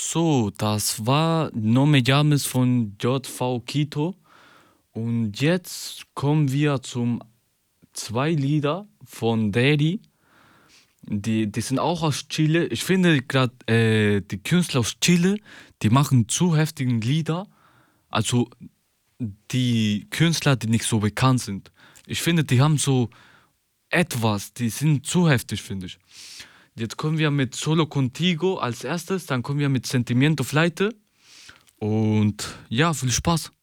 So, das war No Me Llames von JV Quito. Und jetzt kommen wir zum zwei Lieder von Daddy. Die sind auch aus Chile. Ich finde gerade die Künstler aus Chile, die machen zu heftigen Lieder. Also die Künstler, die nicht so bekannt sind. Ich finde, die haben so etwas, die sind zu heftig, finde ich. Jetzt kommen wir mit Solo Contigo als erstes, dann kommen wir mit Sentimiento Fleite und ja, viel Spaß.